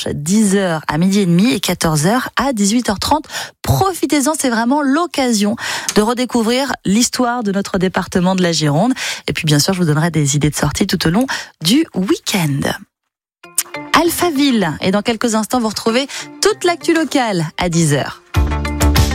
dimanche, 10h à 12h30 et 14h à 18h30. Profitez-en, c'est vraiment l'occasion de redécouvrir l'histoire de notre département de la Gironde. Et puis bien sûr, je vous donnerai des idées de sortie tout au long du week-end. Alphaville, et dans quelques instants, vous retrouvez toute l'actu locale à 10h.